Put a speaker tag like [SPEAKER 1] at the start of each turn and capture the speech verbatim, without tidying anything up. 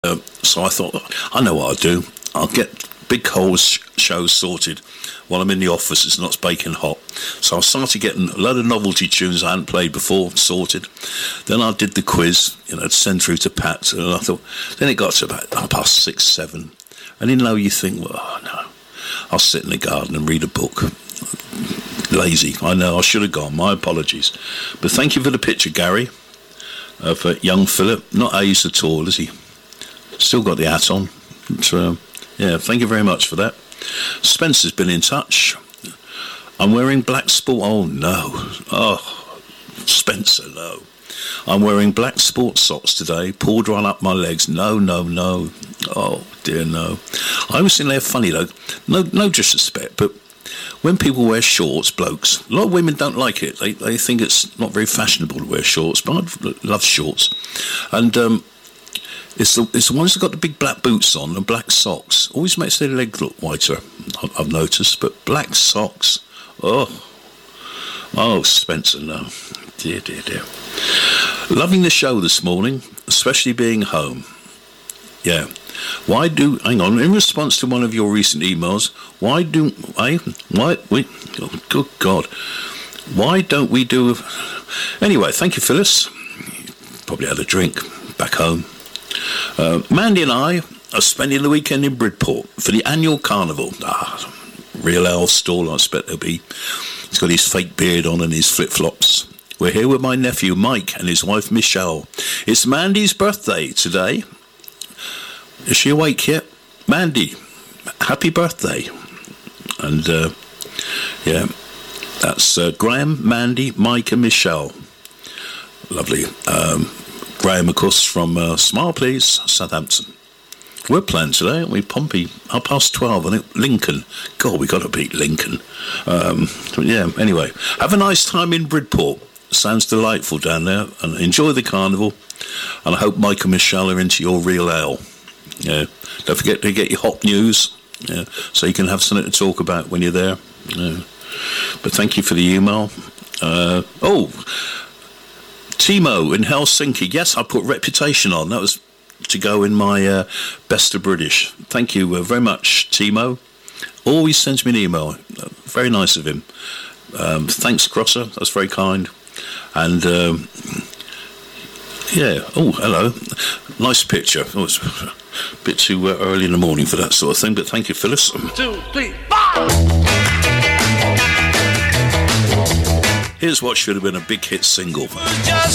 [SPEAKER 1] Uh, so I thought, I know what I'll do. I'll get Big Cole's sh- show sorted while I'm in the office. It's not baking hot. So I started getting a load of novelty tunes I hadn't played before sorted. Then I did the quiz, you know, send through to Pat. And I thought, then it got to about half past six, seven. And you know, you think, well, oh, no, I'll sit in the garden and read a book. Lazy. I know, I should have gone. My apologies. But thank you for the picture, Gary, of uh, young Philip. Not aged at all, is he? Still got the hat on. But, uh, yeah, thank you very much for that. Spencer's been in touch. I'm wearing black sport. Oh, no. Oh, Spencer, no. I'm wearing black sports socks today, pulled right up my legs. No, no, no. Oh, dear, no. I always think they're funny, though. No, no disrespect, but when people wear shorts, blokes, a lot of women don't like it. They they think it's not very fashionable to wear shorts, but I love shorts. And um, it's the, it's the ones that got the big black boots on and black socks. Always makes their legs look whiter, I've noticed. But black socks, oh, oh, Spencer, no. Dear, dear, dear. Loving the show this morning, especially being home. Yeah. Why do, hang on, in response to one of your recent emails, why do, I, why, we, oh, good God, why don't we do, anyway, thank you, Phyllis. Probably had a drink back home. Uh, Mandy and I are spending the weekend in Bridport for the annual carnival. Ah, real ale stall, I expect there'll be. He's got his fake beard on and his flip-flops. We're here with my nephew, Mike, and his wife, Michelle. It's Mandy's birthday today. Is she awake yet? Mandy, happy birthday. And, uh, yeah, that's uh, Graham, Mandy, Mike and Michelle. Lovely. Um, Graham, of course, from uh, Smile Please, Southampton. We're playing today, aren't we? Pompey, half past twelve, I think. Lincoln. God, we got to beat Lincoln. Um, but yeah, anyway, have a nice time in Bridport. Sounds delightful down there. And enjoy the carnival. And I hope Mike and Michelle are into your real ale. Yeah. Don't forget to get your hot news, yeah, so you can have something to talk about when you're there. Yeah. But thank you for the email. Uh, oh, Timo in Helsinki. Yes, I put Reputation on. That was to go in my uh, Best of British. Thank you uh, very much, Timo. Always sends me an email. Uh, very nice of him. Um, thanks, Crosser. That's very kind. And um, yeah. Oh, hello. Nice picture. Oh, it's a bit too uh, early in the morning for that sort of thing, but thank you, Phyllis.
[SPEAKER 2] Two, three, four!
[SPEAKER 1] Here's what should have been a big hit single.